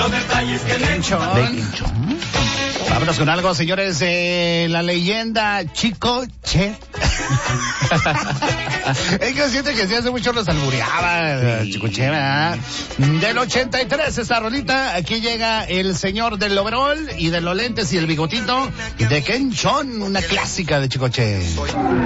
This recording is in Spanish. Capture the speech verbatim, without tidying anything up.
los detalles que ¿De Quinchón? ¿De Quinchón? Vámonos con algo, señores, de la leyenda Chico Che. Es que siente que sí hace mucho los albureaba, sí. Chico Che, ¿verdad? Del ochenta y tres esa rolita, aquí llega el señor del overol y de los lentes y el bigotito de Quinchón, una clásica de Chico Che.